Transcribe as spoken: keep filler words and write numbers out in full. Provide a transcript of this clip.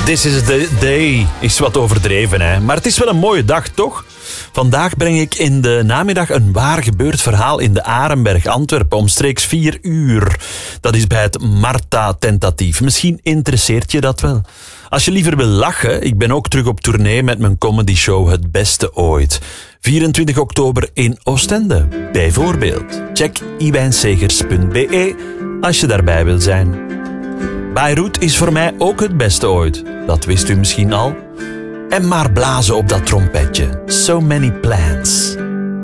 This is the day is wat overdreven, hè. Maar het is wel een mooie dag, toch? Vandaag breng ik in de namiddag een waar gebeurd verhaal in de Arenberg, Antwerpen, omstreeks vier uur. Dat is bij het Marta-tentatief. Misschien interesseert je dat wel. Als je liever wil lachen, ik ben ook terug op tournee met mijn comedyshow Het Beste Ooit. vierentwintig oktober in Oostende, bijvoorbeeld. Check iwijnsegers punt be als je daarbij wil zijn. Beirut is voor mij ook het beste ooit. Dat wist u misschien al. En maar blazen op dat trompetje. So many plans.